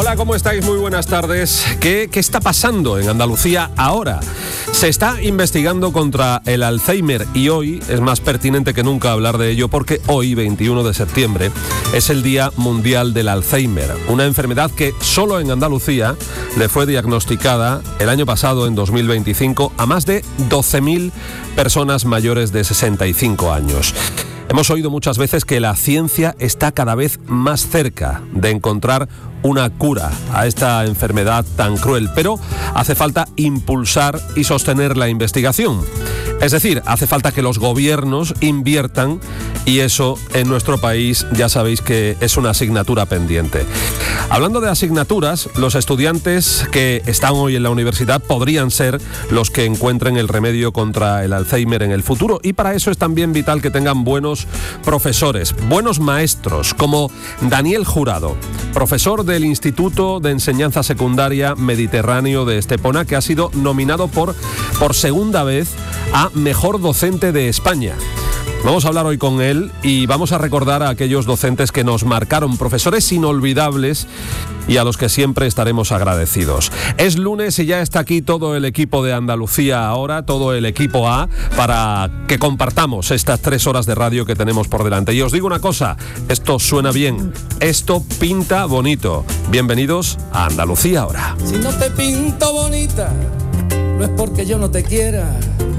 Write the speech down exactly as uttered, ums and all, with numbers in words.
Hola, ¿cómo estáis? Muy buenas tardes. ¿Qué, qué está pasando en Andalucía ahora? Se está investigando contra el Alzheimer y hoy es más pertinente que nunca hablar de ello porque hoy, veintiuno de septiembre, es el Día Mundial del Alzheimer, una enfermedad que solo en Andalucía le fue diagnosticada el año pasado, en dos mil veinticinco, a más de doce mil personas mayores de sesenta y cinco años. Hemos oído muchas veces que la ciencia está cada vez más cerca de encontrar una cura a esta enfermedad tan cruel, pero hace falta impulsar y sostener la investigación. Es decir, hace falta que los gobiernos inviertan y eso en nuestro país ya sabéis que es una asignatura pendiente. Hablando de asignaturas, los estudiantes que están hoy en la universidad podrían ser los que encuentren el remedio contra el Alzheimer en el futuro, y para eso es también vital que tengan buenos profesores, buenos maestros, como Daniel Jurado, profesor del Instituto de Enseñanza Secundaria Mediterráneo de Estepona, que ha sido nominado por, por segunda vez a Mejor Docente de España. Vamos a hablar hoy con él y vamos a recordar a aquellos docentes que nos marcaron, profesores inolvidables y a los que siempre estaremos agradecidos. Es lunes y ya está aquí todo el equipo de Andalucía Ahora, todo el equipo A, para que compartamos estas tres horas de radio que tenemos por delante. Y os digo una cosa, esto suena bien, esto pinta bonito. Bienvenidos a Andalucía Ahora. Si no te pinto bonita, no es porque yo no te quiera,